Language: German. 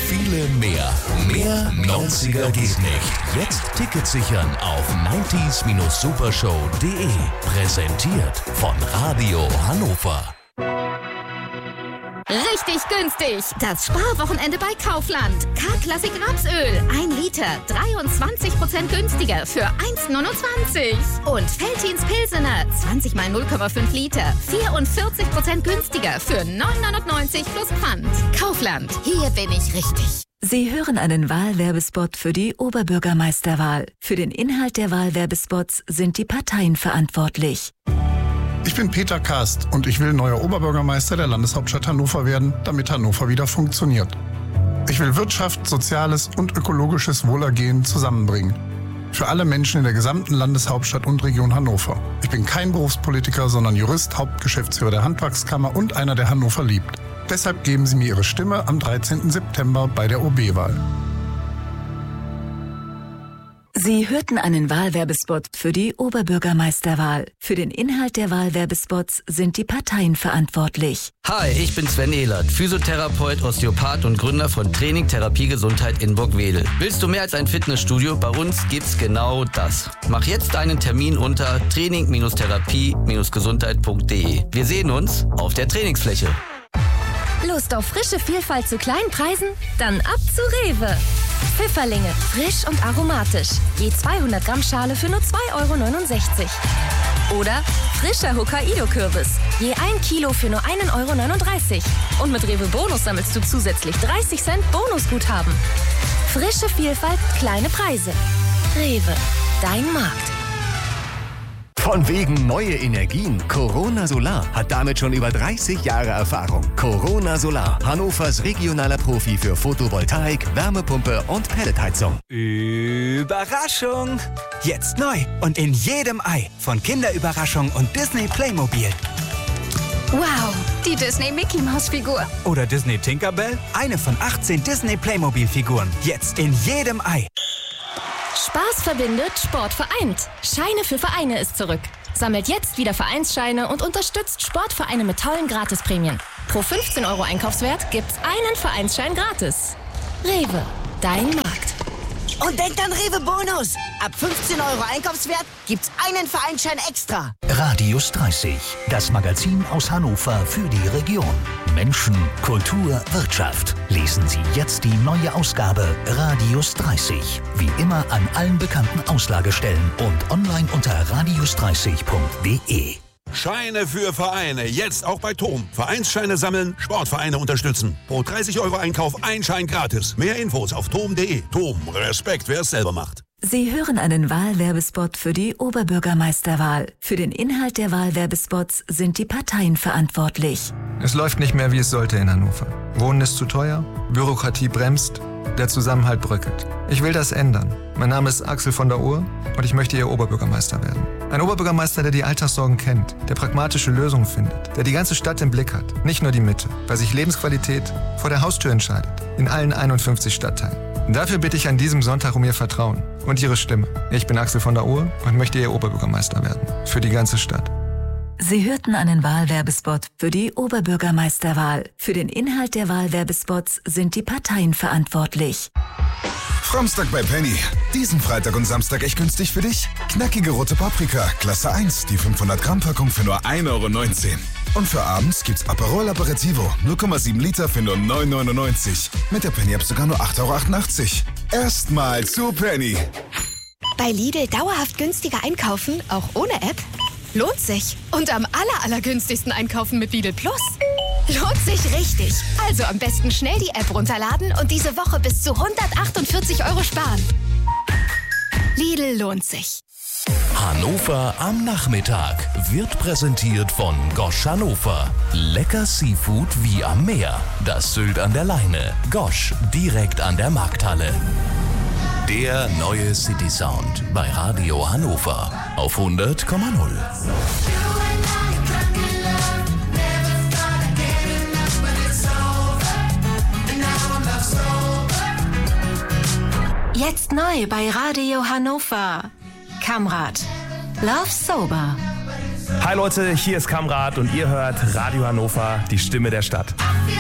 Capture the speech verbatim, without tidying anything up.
viele mehr. Mehr neunziger geht nicht. Jetzt Tickets sichern auf neunzig supershow punkt de. Präsentiert von Radio Hannover. Richtig günstig. Das Sparwochenende bei Kaufland. K-Klassik Rapsöl. ein Liter. dreiundzwanzig Prozent günstiger für eins neunundzwanzig. Und Veltins Pilsener. zwanzig mal null Komma fünf Liter. vierundvierzig Prozent günstiger für neun neunundneunzig plus Pfand. Kaufland. Hier bin ich richtig. Sie hören einen Wahlwerbespot für die Oberbürgermeisterwahl. Für den Inhalt der Wahlwerbespots sind die Parteien verantwortlich. Ich bin Peter Kast und ich will neuer Oberbürgermeister der Landeshauptstadt Hannover werden, damit Hannover wieder funktioniert. Ich will Wirtschaft, Soziales und ökologisches Wohlergehen zusammenbringen. Für alle Menschen in der gesamten Landeshauptstadt und Region Hannover. Ich bin kein Berufspolitiker, sondern Jurist, Hauptgeschäftsführer der Handwerkskammer und einer, der Hannover liebt. Deshalb geben Sie mir Ihre Stimme am dreizehnten September bei der O B-Wahl. Sie hörten einen Wahlwerbespot für die Oberbürgermeisterwahl. Für den Inhalt der Wahlwerbespots sind die Parteien verantwortlich. Hi, ich bin Sven Ehlert, Physiotherapeut, Osteopath und Gründer von Training Therapie Gesundheit in Burgwedel. Willst du mehr als ein Fitnessstudio? Bei uns gibt's genau das. Mach jetzt deinen Termin unter training Therapie Gesundheit punkt de. Wir sehen uns auf der Trainingsfläche. Lust auf frische Vielfalt zu kleinen Preisen? Dann ab zu Rewe. Pfifferlinge, frisch und aromatisch. Je zweihundert Gramm Schale für nur zwei Euro neunundsechzig. Oder frischer Hokkaido-Kürbis. Je ein Kilo für nur ein Euro neununddreißig. Und mit Rewe Bonus sammelst du zusätzlich dreißig Cent Bonusguthaben. Frische Vielfalt, kleine Preise. Rewe, dein Markt. Von wegen neue Energien. Corona Solar hat damit schon über dreißig Jahre Erfahrung. Corona Solar, Hannovers regionaler Profi für Photovoltaik, Wärmepumpe und Pelletheizung. Überraschung! Jetzt neu und in jedem Ei von Kinderüberraschung und Disney Playmobil. Wow, die Disney Mickey Maus Figur. Oder Disney Tinkerbell, eine von achtzehn Disney Playmobil Figuren. Jetzt in jedem Ei. Spaß verbindet, Sport vereint. Scheine für Vereine ist zurück. Sammelt jetzt wieder Vereinsscheine und unterstützt Sportvereine mit tollen Gratisprämien. Pro fünfzehn Euro Einkaufswert gibt's einen Vereinsschein gratis. Rewe, dein Markt. Und denkt an Rewe Bonus. Ab fünfzehn Euro Einkaufswert gibt's einen Vereinsschein extra. Radius dreißig, das Magazin aus Hannover für die Region. Menschen, Kultur, Wirtschaft. Lesen Sie jetzt die neue Ausgabe Radius dreißig. Wie immer an allen bekannten Auslagestellen und online unter radius dreißig punkt de. Scheine für Vereine, jetzt auch bei Tom. Vereinsscheine sammeln, Sportvereine unterstützen. Pro dreißig Euro Einkauf ein Schein gratis. Mehr Infos auf tom punkt de. Tom, Respekt, wer es selber macht. Sie hören einen Wahlwerbespot für die Oberbürgermeisterwahl. Für den Inhalt der Wahlwerbespots sind die Parteien verantwortlich. Es läuft nicht mehr, wie es sollte in Hannover. Wohnen ist zu teuer, Bürokratie bremst, der Zusammenhalt bröckelt. Ich will das ändern. Mein Name ist Axel von der Uhr und ich möchte Ihr Oberbürgermeister werden. Ein Oberbürgermeister, der die Alltagssorgen kennt, der pragmatische Lösungen findet, der die ganze Stadt im Blick hat, nicht nur die Mitte, weil sich Lebensqualität vor der Haustür entscheidet, in allen einundfünfzig Stadtteilen. Dafür bitte ich an diesem Sonntag um Ihr Vertrauen und Ihre Stimme. Ich bin Axel von der Uhr und möchte Ihr Oberbürgermeister werden. Für die ganze Stadt. Sie hörten einen Wahlwerbespot für die Oberbürgermeisterwahl. Für den Inhalt der Wahlwerbespots sind die Parteien verantwortlich. Framstag bei Penny. Diesen Freitag und Samstag echt günstig für dich. Knackige rote Paprika, Klasse eins, die fünfhundert Gramm Packung für nur ein Euro neunzehn. Und für abends gibt's Aperol Aperitivo, null Komma sieben Liter für nur neun Euro neunundneunzig. Mit der Penny-App sogar nur acht Euro achtundachtzig. Erstmal zu Penny. Bei Lidl dauerhaft günstiger einkaufen, auch ohne App? Lohnt sich. Und am aller, allergünstigsten einkaufen mit Lidl Plus. Lohnt sich richtig. Also am besten schnell die App runterladen und diese Woche bis zu hundertachtundvierzig Euro sparen. Lidl lohnt sich. Hannover am Nachmittag wird präsentiert von Gosch Hannover. Lecker Seafood wie am Meer. Das Sylt an der Leine. Gosch, direkt an der Markthalle. Der neue City Sound bei Radio Hannover auf hundert Komma null. Jetzt neu bei Radio Hannover. Kamrat. Love Sober. Hi Leute, hier ist Kamrat und ihr hört Radio Hannover, die Stimme der Stadt.